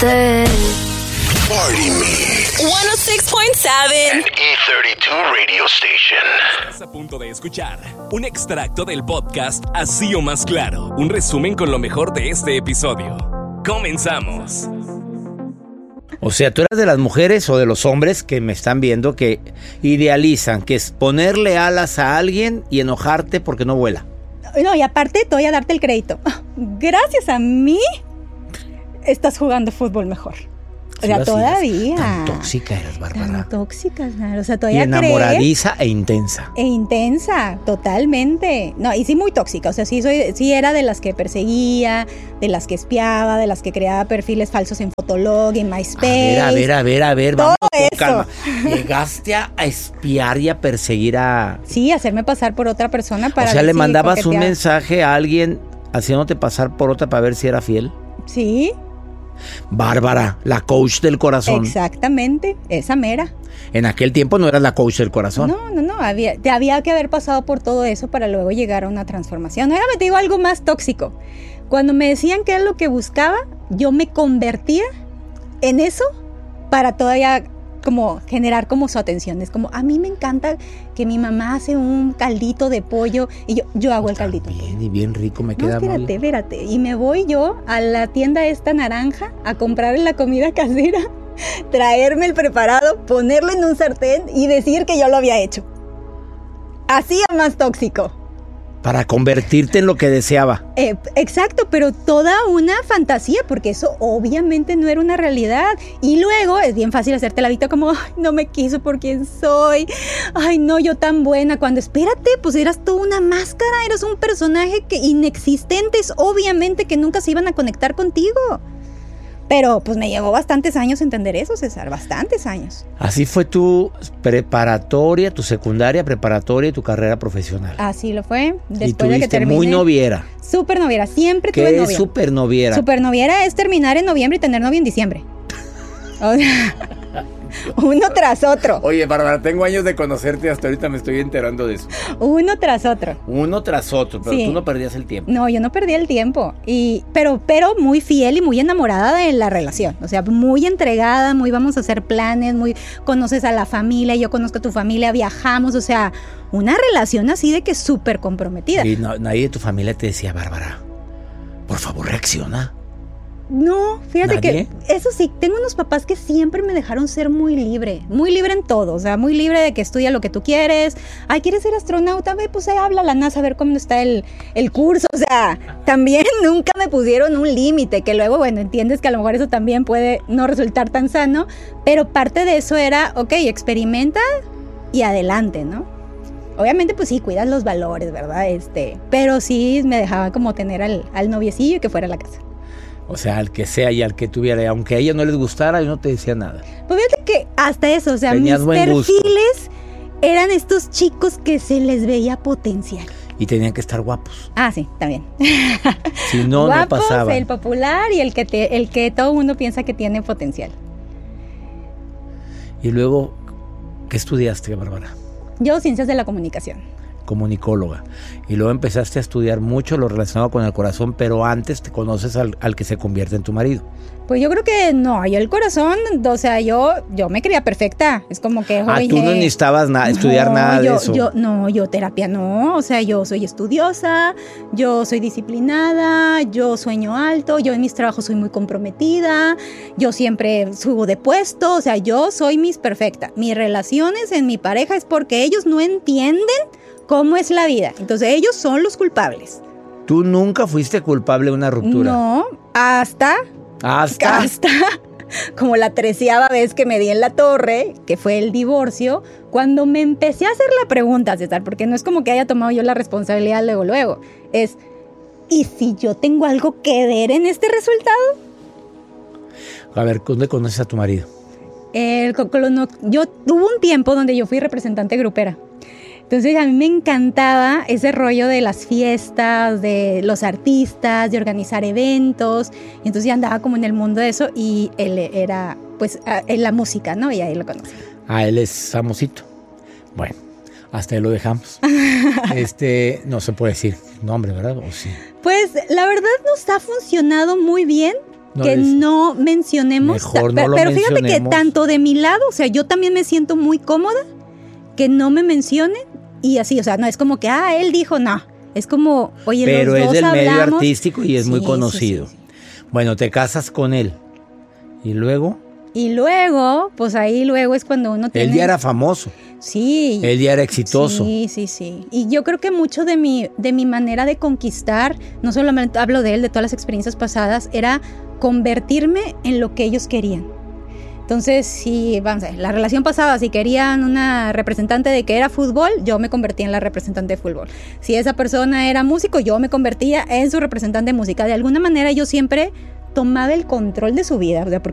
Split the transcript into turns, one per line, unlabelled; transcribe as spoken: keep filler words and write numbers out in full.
usted.
Party Me.
ciento seis punto siete.
An E treinta y dos radio station.
Estás a punto de escuchar un extracto del podcast Así o Más Claro. Un resumen con lo mejor de este episodio. Comenzamos.
O sea, tú eres de las mujeres o de los hombres que me están viendo que idealizan, que es ponerle alas a alguien y enojarte porque no vuela.
No, y aparte te voy a darte el crédito. Gracias a mí, estás jugando fútbol mejor. O sea, todavía.
Tan tóxica eres, Bárbara.
Tan tóxica, claro. O sea,
Y
todavía
enamoradiza
crees,
e intensa.
e intensa, totalmente. No, y sí muy tóxica. O sea, sí soy, sí era de las que perseguía, de las que espiaba, de las que creaba perfiles falsos en Fotolog, en MySpace.
A ver, a ver, a ver, a ver,
Todo
vamos con
eso.
calma. Llegaste a espiar y a perseguir a...
Sí, hacerme pasar por otra persona para
O sea,
ver
le
si
mandabas un
coqueteaba.
mensaje a alguien haciéndote pasar por otra para ver si era fiel.
Sí,
Bárbara, la coach del corazón.
exactamente, esa mera.
En aquel tiempo no eras la coach del corazón.
No, no, no, había, te había que haber pasado por todo eso para luego llegar a una transformación. Ahora me te digo algo más tóxico. Cuando me decían que era lo que buscaba, yo me convertía en eso para todavía como generar como su atención. Es como, a mí me encanta que mi mamá hace un caldito de pollo y yo, yo hago el caldito.
Bien, y bien rico me
No,
queda
espérate,
mole.
espérate. Y me voy yo a la tienda esta naranja a comprar la comida casera, traerme el preparado, ponerlo en un sartén y decir que yo lo había hecho. Así o más tóxico.
Para convertirte en lo que deseaba.
Eh, exacto, pero toda una fantasía, porque eso obviamente no era una realidad. Y luego es bien fácil hacerte la vista como, ay, no me quiso por quien soy. Ay, no, yo tan buena. Cuando espérate, pues eras toda una máscara, eras un personaje que inexistentes, obviamente que nunca se iban a conectar contigo. Pero pues me llevó bastantes años entender eso, César, bastantes años.
Así fue tu preparatoria, tu secundaria, preparatoria y tu carrera profesional.
Así lo fue. Después
y
de que
tuviste
terminé.
muy noviera.
Súper noviera, siempre tuve
¿Qué es
novio.
súper noviera?
Super noviera es terminar en noviembre y tener novio en diciembre. O sea, uno tras otro.
Oye, Bárbara, tengo años de conocerte y hasta ahorita me estoy enterando de eso.
Uno tras otro.
Uno tras otro, pero
Sí.
tú no perdías el tiempo.
No, yo no perdí el tiempo. Y, pero, pero muy fiel y muy enamorada de la relación. O sea, muy entregada, muy vamos a hacer planes, muy conoces a la familia, yo conozco a tu familia, viajamos. O sea, una relación así de que súper comprometida.
Y no- nadie de tu familia te decía, Bárbara, por favor, reacciona.
No, fíjate
¿Nadie?
que eso sí, tengo unos papás que siempre me dejaron ser muy libre, muy libre en todo, o sea, muy libre de que estudia lo que tú quieres. Ay, ¿quieres ser astronauta? Ve, pues ahí habla a la NASA a ver cómo está el, el curso, o sea, también nunca me pusieron un límite, que luego, bueno, entiendes que a lo mejor eso también puede no resultar tan sano, pero parte de eso era, ok, experimenta y adelante, ¿no? Obviamente, pues sí, cuidas los valores, ¿verdad? Este, pero sí me dejaban como tener al, al noviecillo y que fuera a la casa.
O sea, al que sea y al que tuviera, y aunque a ella no les gustara, yo no te decía nada.
Pues fíjate que hasta eso, o sea,
Tenías
mis
buen gusto.
perfiles eran estos chicos que se les veía potencial.
Y tenían que estar guapos.
Ah, sí, también.
Si no, no
Guapos,
pasaban.
el popular y el que te, el que todo el mundo piensa que tiene potencial.
Y luego, ¿qué estudiaste, Bárbara?
Yo, ciencias de la comunicación.
Comunicóloga. Y luego empezaste a estudiar mucho lo relacionado con el corazón, pero antes te conoces al, al que se convierte en tu marido.
Pues yo creo que no, yo el corazón, o sea, yo, yo me creía perfecta. Es como que,
Ah,
oye,
tú no necesitabas na- estudiar
no,
nada
yo,
de eso.
Yo, no, yo terapia no, o sea, yo soy estudiosa, yo soy disciplinada, yo sueño alto, yo en mis trabajos soy muy comprometida, yo siempre subo de puesto, o sea, yo soy mis perfecta. Mis relaciones en mi pareja es porque ellos no entienden cómo es la vida. Entonces ellos son los culpables.
Tú nunca fuiste culpable de una ruptura.
No, hasta...
Hasta.
Hasta como la treceava vez que me di en la torre, que fue el divorcio, cuando me empecé a hacer la pregunta, César, porque no es como que haya tomado yo la responsabilidad luego, luego. Es, ¿y si yo tengo algo que ver en este resultado?
A ver, ¿dónde conoces a tu marido?
El, colono- yo tuve un tiempo donde yo fui representante grupera. Entonces a mí me encantaba ese rollo de las fiestas, de los artistas, de organizar eventos. Y entonces ya andaba como en el mundo de eso y él era pues en la música, ¿no? Y ahí lo conocí.
Ah, él es famosito. Bueno, hasta ahí lo dejamos. Este, no se puede decir nombre, ¿verdad? ¿O sí?
Pues la verdad nos ha funcionado muy bien
No
que
les-
no mencionemos.
Mejor no
ta-
lo
pero fíjate que
mencionemos.
tanto de mi lado, o sea, yo también me siento muy cómoda que no me mencionen y así, o sea, no es como que, ah, él dijo, no. Es como, oye,
Pero
los
es
dos
del medio
hablamos.
artístico y es muy
Sí, sí,
conocido.
sí, sí.
Bueno, te casas con él. Y luego,
Y luego, pues ahí luego es cuando uno tiene...
él ya era famoso.
Sí.
Él ya era exitoso.
Sí, sí, sí. Y yo creo que mucho de mi, de mi manera de conquistar, no solamente hablo de él, de todas las experiencias pasadas, era convertirme en lo que ellos querían. Entonces, si, vamos a ver, la relación pasada, si querían una representante de que era fútbol, yo me convertía en la representante de fútbol. Si esa persona era músico, yo me convertía en su representante de música. De alguna manera yo siempre tomaba el control de su vida, o sea, porque